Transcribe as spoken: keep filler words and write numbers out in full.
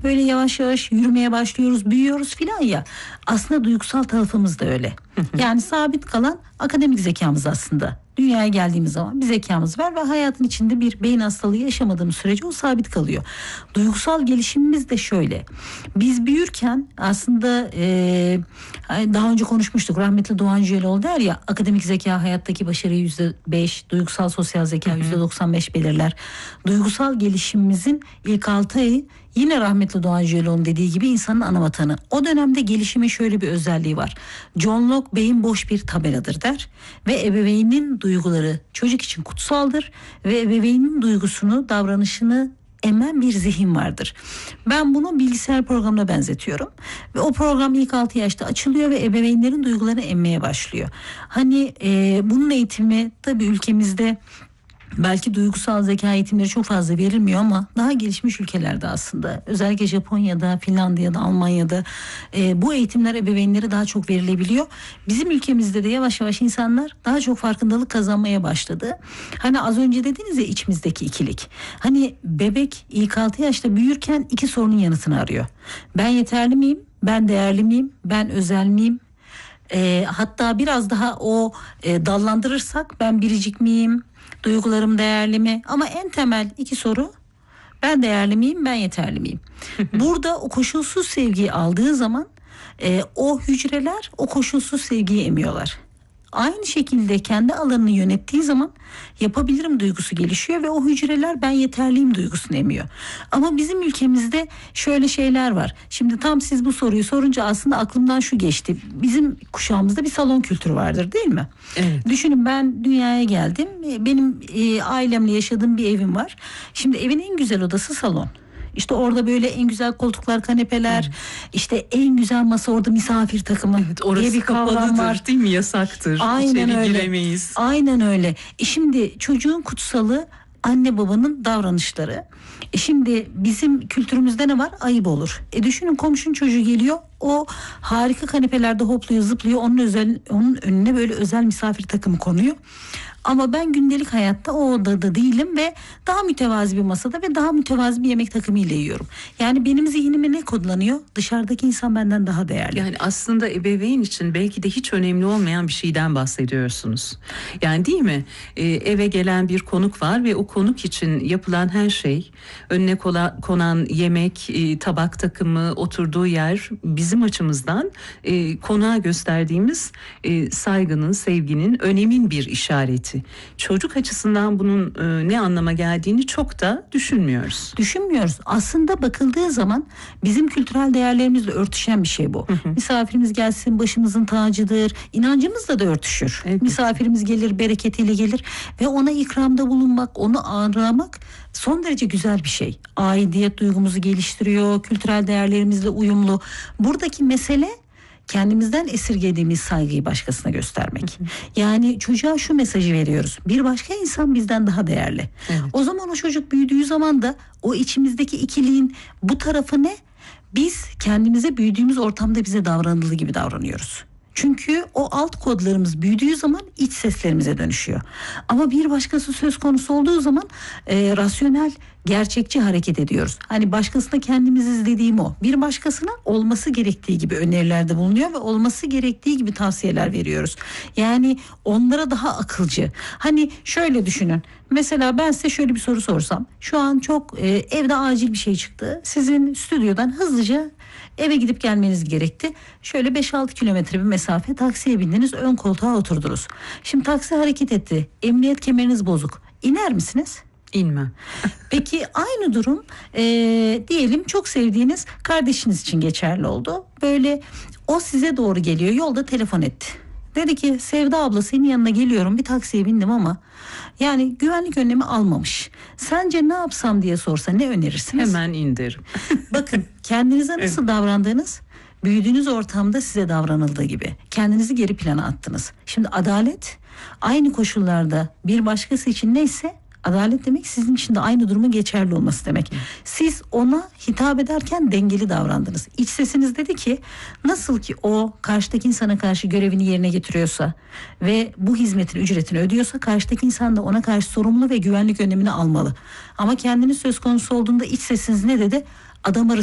böyle yavaş yavaş yürümeye başlıyoruz, büyüyoruz filan ya. Aslında duygusal tarafımız da öyle. Yani sabit kalan akademik zekamız aslında. Dünyaya geldiğimiz zaman bir zekamız var ve hayatın içinde bir beyin hastalığı yaşamadığımız sürece o sabit kalıyor. Duygusal gelişimimiz de şöyle. Biz büyürken aslında e, daha önce konuşmuştuk. Rahmetli Doğan Cüceloğlu der ya, akademik zeka hayattaki başarıyı yüzde beş, duygusal sosyal zeka yüzde doksan beş belirler. Duygusal gelişimimizin ilk altı ayı yine rahmetli Doğan Cüceloğlu'nun dediği gibi insanın ana vatanı. O dönemde gelişimin şöyle bir özelliği var. John Locke beyin boş bir tabeladır der ve ebeveynin duyguları çocuk için kutsaldır ve ebeveynin duygusunu, davranışını emen bir zihin vardır. Ben bunu bilgisayar programına benzetiyorum ve o program ilk altı yaşta açılıyor ve ebeveynlerin duygularını emmeye başlıyor. Hani e, bunun eğitimi tabii ülkemizde belki duygusal zeka eğitimleri çok fazla verilmiyor ama daha gelişmiş ülkelerde aslında, özellikle Japonya'da, Finlandiya'da, Almanya'da e, bu eğitimler ebeveynlere daha çok verilebiliyor. Bizim ülkemizde de yavaş yavaş insanlar daha çok farkındalık kazanmaya başladı. Hani az önce dediniz ya, içimizdeki ikilik. Hani bebek ilk altı yaşta büyürken iki sorunun yanıtını arıyor. Ben yeterli miyim? Ben değerli miyim? Ben özel miyim? E, hatta biraz daha o e, dallandırırsak, ben biricik miyim? Duygularım değerli mi? Ama en temel iki soru: ben değerli miyim, ben yeterli miyim? Burada o koşulsuz sevgiyi aldığı zaman e, o hücreler o koşulsuz sevgiyi emiyorlar. Aynı şekilde kendi alanını yönettiği zaman yapabilirim duygusu gelişiyor ve o hücreler ben yeterliyim duygusunu emiyor. Ama bizim ülkemizde şöyle şeyler var. Şimdi tam siz bu soruyu sorunca aslında aklımdan şu geçti. Bizim kuşağımızda bir salon kültürü vardır, değil mi? Evet. Düşünün, ben dünyaya geldim. Benim e, ailemle yaşadığım bir evim var. Şimdi evin en güzel odası salon. İşte orada böyle en güzel koltuklar, kanepeler, evet. işte en güzel masa, orada misafir takımı evet, diye bir kavram var. Değil mi? Yasaktır. Aynen İçeri öyle. giremeyiz. Aynen öyle. E şimdi çocuğun kutsalı anne babanın davranışları. E şimdi bizim kültürümüzde ne var? Ayıp olur. E düşünün, komşunun çocuğu geliyor. O harika kanepelerde hopluyor, zıplıyor. Onun özel, onun önüne böyle özel misafir takımı konuyor. Ama ben gündelik hayatta o odada değilim ve daha mütevazi bir masada ve daha mütevazi bir yemek takımıyla yiyorum. Yani benim zihnime ne kodlanıyor? Dışarıdaki insan benden daha değerli. Yani aslında ebeveyn için belki de hiç önemli olmayan bir şeyden bahsediyorsunuz. Yani değil mi? Ee, eve gelen bir konuk var ve o konuk için yapılan her şey, önüne kola, konan yemek, e, tabak takımı, oturduğu yer bizim açımızdan e, konağa gösterdiğimiz e, saygının, sevginin, önemin bir işareti. Çocuk açısından bunun e, ne anlama geldiğini çok da düşünmüyoruz. Düşünmüyoruz. Aslında bakıldığı zaman bizim kültürel değerlerimizle örtüşen bir şey bu. Hı hı. Misafirimiz gelsin başımızın tacıdır. İnancımızla da örtüşür. Evet. Misafirimiz gelir, bereketiyle gelir ve ona ikramda bulunmak, onu ağırlamak son derece güzel bir şey. Aidiyet duygumuzu geliştiriyor, kültürel değerlerimizle uyumlu. Buradaki mesele kendimizden esirgediğimiz saygıyı başkasına göstermek. Hı hı. Yani çocuğa şu mesajı veriyoruz: bir başka insan bizden daha değerli. Evet. O zaman o çocuk büyüdüğü zaman da o içimizdeki ikiliğin bu tarafı ne? Biz kendimize büyüdüğümüz ortamda bize davranıldığı gibi davranıyoruz. Çünkü o alt kodlarımız büyüdüğü zaman iç seslerimize dönüşüyor. Ama bir başkası söz konusu olduğu zaman e, rasyonel, gerçekçi hareket ediyoruz. Hani başkasına kendimiz izlediğim o. Bir başkasına olması gerektiği gibi önerilerde bulunuyor ve olması gerektiği gibi tavsiyeler veriyoruz. Yani onlara daha akılcı. Hani şöyle düşünün. Mesela ben size şöyle bir soru sorsam. Şu an çok e, evde acil bir şey çıktı. Sizin stüdyodan hızlıca eve gidip gelmeniz gerekti. Şöyle beş altı kilometre bir mesafe, taksiye bindiniz, ön koltuğa oturdunuz. Şimdi taksi hareket etti. Emniyet kemeriniz bozuk. İner misiniz? İnmem. Peki aynı durum e, diyelim çok sevdiğiniz kardeşiniz için geçerli oldu. Böyle o size doğru geliyor, yolda telefon etti. Dedi ki Sevda abla, senin yanına geliyorum, bir taksiye bindim ama yani güvenlik önlemi almamış. Sence ne yapsam diye sorsa ne önerirsiniz? Hemen indirim. Bakın, kendinize nasıl evet. davrandığınız, büyüdüğünüz ortamda size davranıldığı gibi. Kendinizi geri plana attınız. Şimdi adalet aynı koşullarda bir başkası için neyse, adalet demek sizin için de aynı durumun geçerli olması demek. Siz ona hitap ederken dengeli davrandınız. İç sesiniz dedi ki, nasıl ki o karşıdaki insana karşı görevini yerine getiriyorsa ve bu hizmetin ücretini ödüyorsa, karşıdaki insan da ona karşı sorumlu ve güvenlik önlemini almalı. Ama kendiniz söz konusu olduğunda iç sesiniz ne dedi? Adam arası